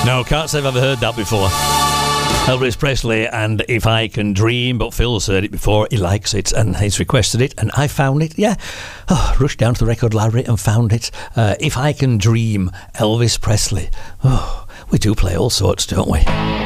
No, can't say I've ever heard that before. Elvis Presley and If I Can Dream, but Phil's heard it before, he likes it and he's requested it, and I found it, rushed down to the record library and found it. If I Can Dream, Elvis Presley. We do play all sorts, don't we?